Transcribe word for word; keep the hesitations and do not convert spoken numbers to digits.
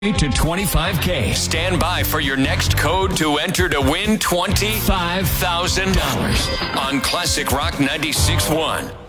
to twenty-five K. Stand by for your next code to enter to win twenty-five thousand dollars on Classic Rock ninety-six point one.